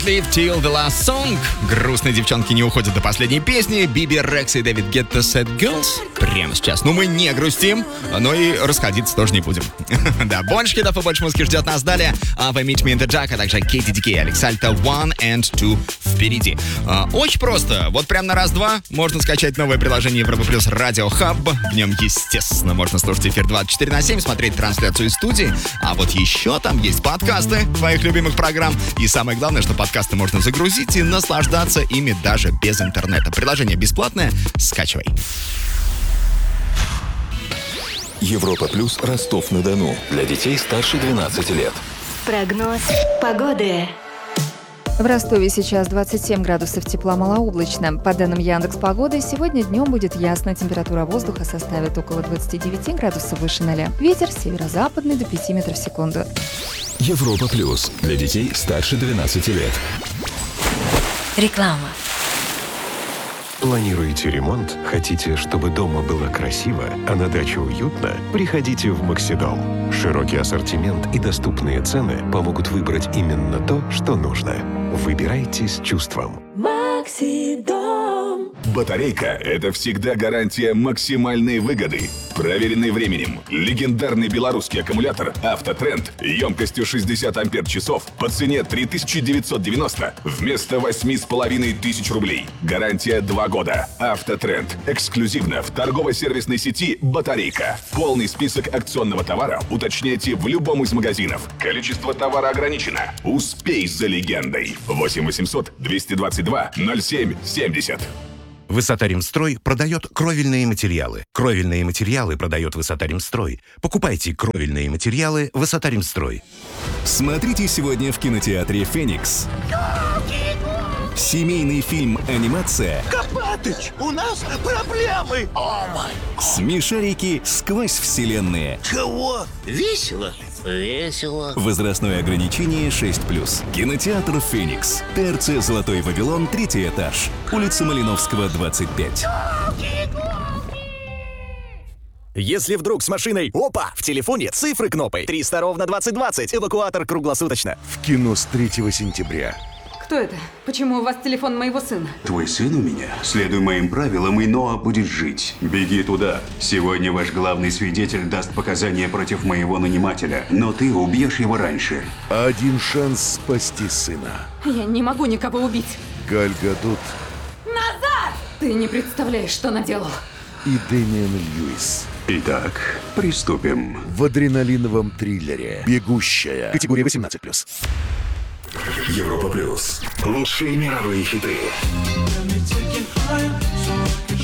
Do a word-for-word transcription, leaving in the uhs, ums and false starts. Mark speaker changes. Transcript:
Speaker 1: Live till the last song. Грустные девчонки не уходят до последней песни. Биби Рекс и Дэвид Гетта Sad Girls. Прямо сейчас. Ну, мы не грустим, но и расходиться тоже не будем. Да, больше хитов и больше музыки ждет нас далее. Вы Meet Me in the Jack, а также Кейти Ди Кей, Алекс Альта, One and Two впереди. А, очень просто. Вот прям на раз-два можно скачать новое приложение Европа Плюс Радио Хаб. В нем, естественно, можно слушать эфир двадцать четыре на семь, смотреть трансляцию из студии. А вот еще там есть подкасты твоих любимых программ. И самое главное, что подкасты можно загрузить и наслаждаться ими даже без интернета. Приложение бесплатное. Скачивай.
Speaker 2: Европа Плюс Ростов-на-Дону. Для детей старше двенадцати лет.
Speaker 3: Прогноз погоды.
Speaker 4: В Ростове сейчас двадцать семь градусов тепла, малооблачно. По данным Яндекс.Погоды, сегодня днем будет ясно. Температура воздуха составит около двадцать девять градусов выше ноля. Ветер северо-западный до пяти метров в секунду.
Speaker 2: Европа Плюс. Для детей старше двенадцати лет.
Speaker 3: Реклама.
Speaker 5: Планируете ремонт? Хотите, чтобы дома было красиво, а на даче уютно? Приходите в Максидом. Широкий ассортимент и доступные цены помогут выбрать именно то, что нужно. Выбирайте с чувством.
Speaker 3: Максидом.
Speaker 6: Батарейка – это всегда гарантия максимальной выгоды. Проверенный временем. Легендарный белорусский аккумулятор «Автотренд» емкостью шестьдесят ампер-часов по цене три тысячи девятьсот девяносто вместо восемь с половиной тысяч рублей. Гарантия два года. «Автотренд» эксклюзивно в торгово-сервисной сети «Батарейка». Полный список акционного товара уточняйте в любом из магазинов. Количество товара ограничено. Успей за легендой. восемь восемьсот двести двадцать два ноль семь семьдесят.
Speaker 7: Высота-Ремстрой продает кровельные материалы. Кровельные материалы продает Высота-Ремстрой. Покупайте кровельные материалы Высота-Ремстрой.
Speaker 8: Смотрите сегодня в кинотеатре «Феникс». Семейный фильм-анимация
Speaker 9: Копатыч, у нас проблемы! О май!
Speaker 8: «Смешарики сквозь вселенные».
Speaker 9: Чего? Весело? Весело.
Speaker 8: Возрастное ограничение шесть плюс. Кинотеатр «Феникс». ТРЦ «Золотой Вавилон», третий этаж. Улица Малиновского, двадцать пять.
Speaker 10: Если вдруг с машиной опа, в телефоне цифры кнопы триста ровно двадцать двадцать, эвакуатор круглосуточно.
Speaker 11: В кино с третьего сентября.
Speaker 12: Кто это? Почему у вас телефон моего сына?
Speaker 13: Твой сын у меня? Следуй моим правилам, и Ноа будет жить. Беги туда. Сегодня ваш главный свидетель даст показания против моего нанимателя, но ты убьешь его раньше.
Speaker 11: Один шанс спасти сына.
Speaker 12: Я не могу никого убить.
Speaker 11: Галь Гадот.
Speaker 12: Назад! Ты не представляешь, что наделал.
Speaker 11: И Дэмиан Льюис.
Speaker 13: Итак, приступим.
Speaker 11: В адреналиновом триллере «Бегущая». Категория восемнадцать плюс.
Speaker 2: Европа Плюс. Лучшие мировые хиты.